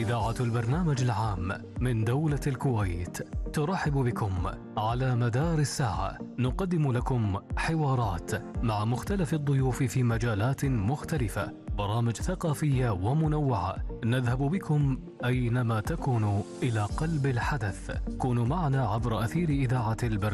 إذاعة البرنامج العام من دولة الكويت ترحب بكم. على مدار الساعة نقدم لكم حوارات مع مختلف الضيوف في مجالات مختلفة، برامج ثقافية ومنوعة. نذهب بكم أينما تكونوا إلى قلب الحدث. كونوا معنا عبر أثير إذاعة البرنامج